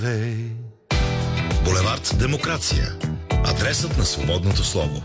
вървей. Булевард Демокрация. Адресът на свободното слово.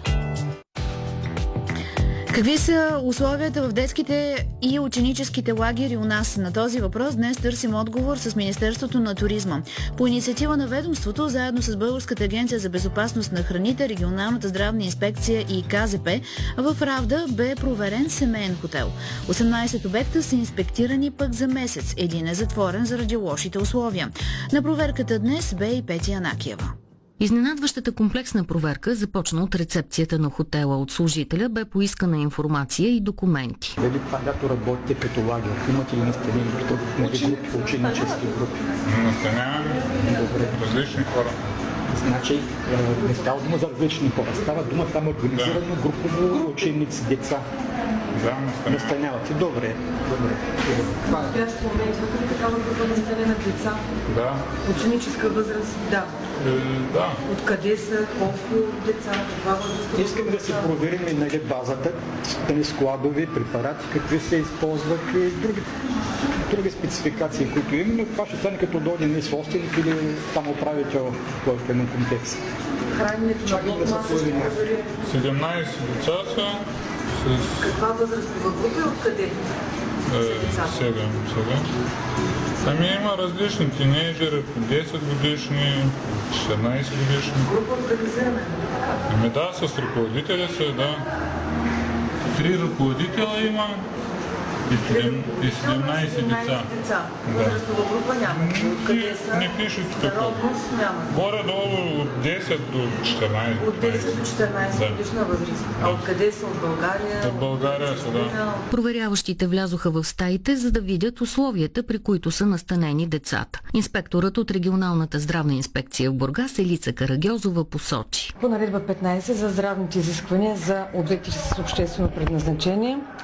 Какви са условията в детските и ученическите лагери у нас? На този въпрос днес търсим отговор с Министерството на туризма. По инициатива на ведомството, заедно с Българската агенция за безопасност на храните, Регионалната здравна инспекция и КЗП, в Равда бе проверен семейен хотел. 18 обекта са инспектирани пък за месец. Един е затворен заради лошите условия. На проверката днес бе и Петя Анакиева. Изненадващата комплексна проверка започна от рецепцията на хотела. От служителя бе поискана информация и документи. Дали когато работите като лагер, имате ли настанени групи, ученически групи? Настаняваме различни хора. Значи не става дума за различни хора, става дума там организирано групово ученици, деца. Да, настанявате. Добре. В настоящия момент имате ли такава група настанена деца? Да. Ученическа възраст? Да. Да. Откъде са? Колко деца? Каква възраст? Искам да си проверим нали, базата, складови препарати, какви се използват и други спецификации, които имаме. Това ще стане като дойдем с собственик или там управител в един комплекс. Храненето на блок маса ще провери. 17 деца са с... Каква възрастова група и откъде са децата? 7. Ами има различни тинейджери, 10 годишни, 14 годишни. Група организирана. Ами да, с ръководителя са, да. 3 ръководителя има и 17 деца. Възрастова група няма. Откъде са? Не пише тук. Народност няма. Горе-долу от 10 до 14. От 10 до 14 годишна възраст. А откъде са? От България? От България са, да. Проверяващите влязоха в стаите, за да видят условията, при които са настанени децата. Инспекторът от Регионалната здравна инспекция в Бургас Елица Карагьозова посочи. По наредба 15 за здравните изисквания за обекти с обществено предназначение